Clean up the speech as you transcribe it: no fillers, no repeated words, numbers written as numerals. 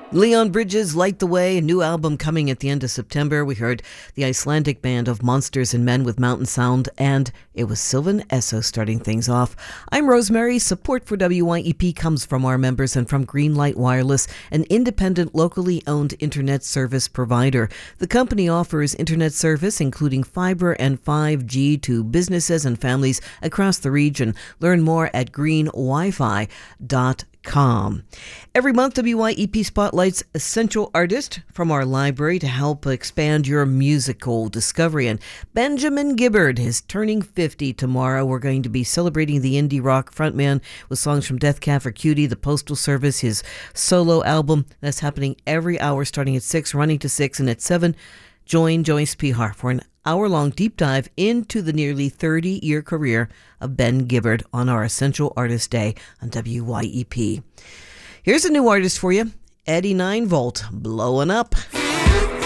Leon Bridges, Light the Way, a new album coming at the end of September. We heard the Icelandic band of Monsters and Men with Mountain Sound, and it was Sylvan Esso starting things off. I'm Rosemary. Support for WYEP comes from our members and from Greenlight Wireless, an independent, locally owned internet service provider. The company offers internet service, including fiber and 5G, to businesses and families across the region. Learn more at greenwifi.com. Every month, WYEP spotlights essential artist from our library to help expand your musical discovery. And Benjamin Gibbard is turning 50 tomorrow. We're going to be celebrating the indie rock frontman with songs from Death Cab for Cutie, The Postal Service, his solo album. That's happening every hour starting at 6, running to 6, and at 7. Join Joyce Pihar for an hour-long deep dive into the nearly 30-year career of Ben Gibbard on our Essential Artist Day on WYEP. Here's a new artist for you, Eddie 9 Volt, Blowing Up.